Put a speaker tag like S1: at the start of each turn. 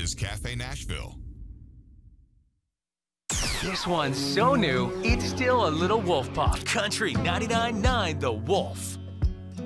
S1: is Cafe Nashville.
S2: This one's so new, it's still a little wolf pup.
S3: Country 99.9 The Wolf.